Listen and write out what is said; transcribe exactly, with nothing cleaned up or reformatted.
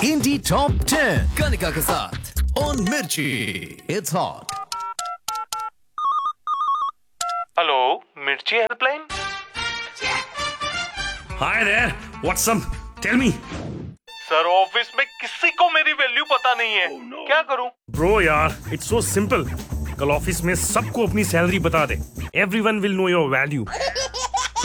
इंडी top ten Kanika के साथ on मिर्ची। It's hot. हेलो, मिर्ची helpline. Hi there, what's up? Tell me. Sir, office में किसी को मेरी वैल्यू पता नहीं है। oh, no. क्या करूं? Bro यार, it's so simple. कल ऑफिस में सबको अपनी सैलरी बता दे। Everyone will know your value.